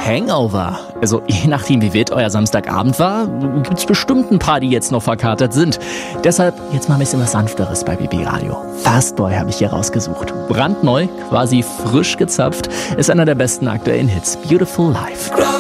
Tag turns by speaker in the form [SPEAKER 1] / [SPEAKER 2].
[SPEAKER 1] Hangover. Also je nachdem, wie wild euer Samstagabend war, gibt's bestimmt ein paar, die jetzt noch verkatert sind. Deshalb jetzt mal ein bisschen was Sanfteres bei BB Radio. Fastboy habe ich hier rausgesucht. Brandneu, quasi frisch gezapft, ist einer der besten aktuellen Hits. Beautiful Life.